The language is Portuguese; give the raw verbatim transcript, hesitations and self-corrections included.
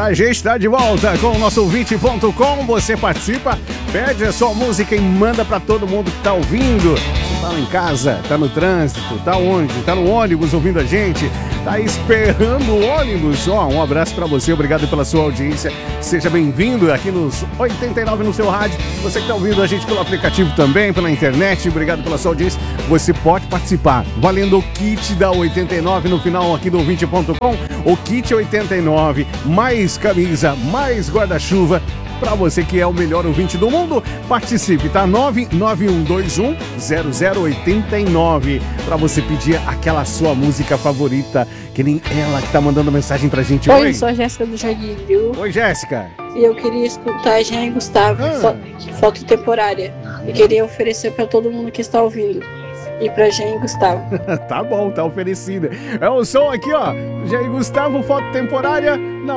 A gente está de volta com o nosso ouvinte ponto com. Você participa, pede a sua música e manda para todo mundo que está ouvindo. Você tá em casa, tá no trânsito, tá onde? Tá no ônibus ouvindo a gente, tá esperando o ônibus. Ó, um abraço para você, obrigado pela sua audiência. Seja bem-vindo aqui nos oitenta e nove no seu rádio. Você que está ouvindo a gente pelo aplicativo também, pela internet, obrigado pela sua audiência. Você pode participar, valendo o kit da oitenta e nove no final aqui do ouvinte ponto com. O kit oitenta e nove, mais camisa, mais guarda-chuva, para você que é o melhor ouvinte do mundo. Participe, tá? nove nove um dois um zero zero oito nove, para você pedir aquela sua música favorita, que nem ela que tá mandando mensagem pra gente. Oi, eu sou a Jéssica do Jardim, viu? Oi, Jéssica. E eu queria escutar Jean e Gustavo, Ah. fo- foto temporária. E queria oferecer pra todo mundo que está ouvindo. E pra Jean e Gustavo. Tá bom, tá oferecida. É o som aqui, ó. Jair Gustavo, foto temporária. Na